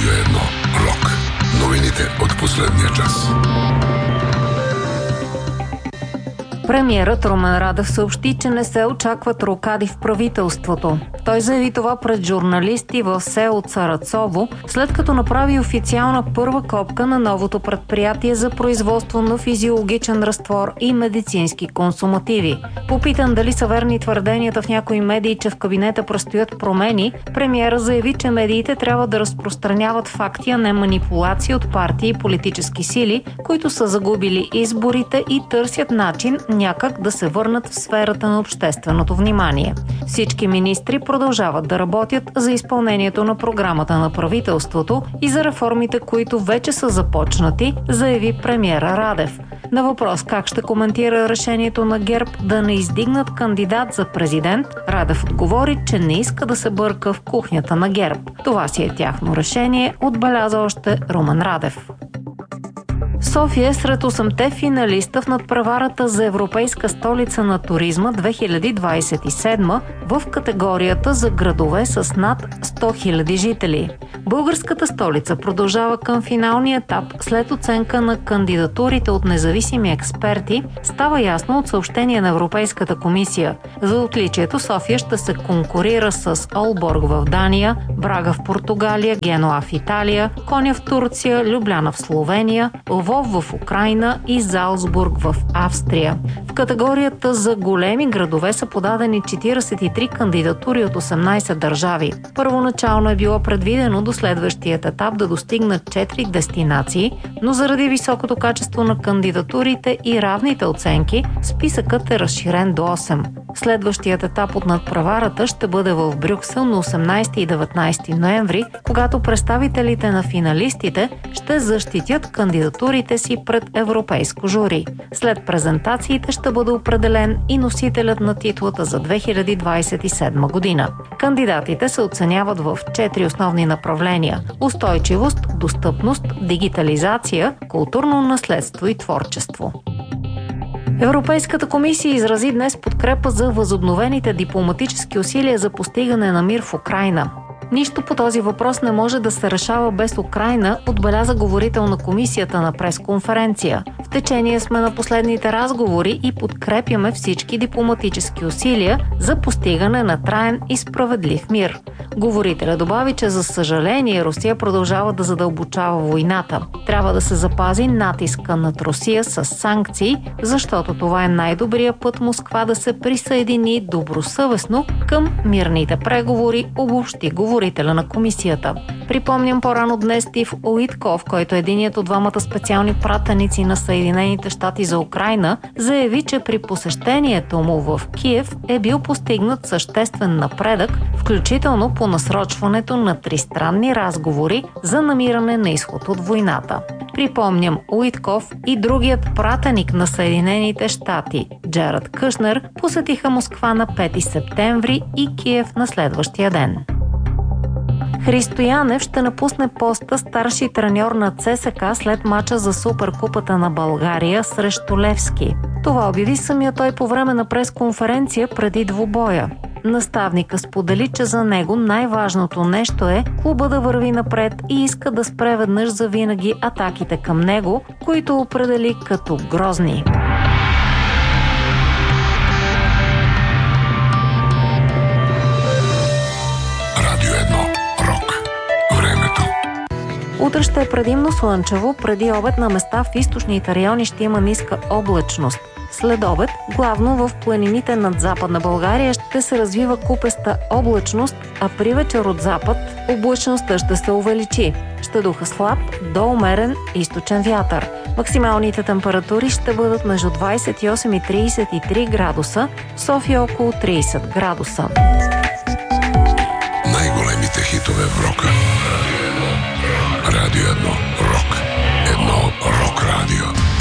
Радио 1 Рок. Новините от последния час. Премиерът Румен Радев съобщи, че не се очакват рокади в правителството. Той заяви това пред журналисти в село Царацово, след като направи официална първа копка на новото предприятие за производство на физиологичен разтвор и медицински консумативи. Попитан дали са верни твърденията в някои медии, че в кабинета предстоят промени, премиерът заяви, че медиите трябва да разпространяват факти, а не манипулации от партии и политически сили, които са загубили изборите и търсят начин някак да се върнат в сферата на общественото внимание. Всички министри продължават да работят за изпълнението на програмата на правителството и за реформите, които вече са започнати, заяви премиера Радев. На въпрос как ще коментира решението на ГЕРБ да не издигнат кандидат за президент, Радев отговори, че не иска да се бърка в кухнята на ГЕРБ. Това си е тяхно решение, отбеляза още Румен Радев. София е сред 8-те финалиста в надпреварата за Европейска столица на туризма 2027 в категорията за градове с над 100 000 жители. Българската столица продължава към финалния етап след оценка на кандидатурите от независими експерти, става ясно от съобщение на Европейската комисия. За отличието София ще се конкурира с Олборг в Дания, Брага в Португалия, Генуа в Италия, Коня в Турция, Любляна в Словения, Лвов в Украйна и Залцбург в Австрия. В категорията за големи градове са подадени 43 кандидатури от 18 държави. Първоначално е било предвидено до следващият етап да достигнат 4 дестинации, но заради високото качество на кандидатурите и равните оценки, списъкът е разширен до 8. Следващият етап от надпреварата ще бъде в Брюксел на 18 и 19 ноември, когато представителите на финалистите ще защитят кандидатурите си пред европейско жури. След презентациите ще бъде определен и носителят на титлата за 2027 година. Кандидатите се оценяват в 4 основни направления – устойчивост, достъпност, дигитализация, културно наследство и творчество. Европейската комисия изрази днес подкрепа за възобновените дипломатически усилия за постигане на мир в Украйна. Нищо по този въпрос не може да се решава без Украйна, отбеляза говорител на комисията на пресконференция. В течение сме на последните разговори и подкрепяме всички дипломатически усилия за постигане на траен и справедлив мир. Говорителя добави, че за съжаление Русия продължава да задълбочава войната. Трябва да се запази натиска над Русия с санкции, защото това е най-добрият път Москва да се присъедини добросъвестно към мирните преговори, обобщи говорителя на комисията. Припомням по-рано днес Стив Уитков, който е единият от двамата специални пратеници на Съединените щати за Украйна, заяви, че при посещението му в Киев е бил постигнат съществен напредък, включително по насрочването на тристранни разговори за намиране на изход от войната. Припомням, Уитков и другият пратеник на Съединените щати, Джерард Кушнер, посетиха Москва на 5 септември и Киев на следващия ден. Христо Янев ще напусне поста старши треньор на ЦСКА след мача за Суперкупата на България срещу Левски. Това обяви самия той по време на пресконференция преди двубоя. Наставника сподели, че за него най-важното нещо е клуба да върви напред и иска да спре веднъж завинаги атаките към него, които определи като грозни. Утре ще е предимно слънчево, преди обед на места в източните райони ще има ниска облачност. След обед, главно в планините над Западна България ще се развива купеста облачност, а при вечер от запад облачността ще се увеличи. Ще духа слаб до умерен източен вятър. Максималните температури ще бъдат между 28 и 33 градуса, в София около 30 градуса. Най-големите хитове в рока. Радио 1 Рок. Едно рок радио.